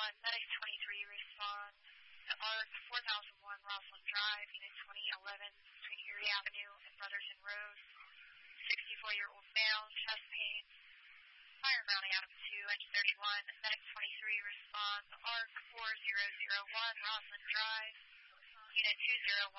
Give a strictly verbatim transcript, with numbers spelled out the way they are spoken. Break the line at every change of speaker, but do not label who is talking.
one, Medic twenty-three respond to ARC four thousand one Roslyn Drive, Unit twenty eleven, between Erie Avenue and Brotherton Road. sixty-four-year-old male, chest pain, fire mounting out of two, engine thirty-one, Medic twenty-three respond to ARC four zero zero one Roslyn Drive, Unit two zero one.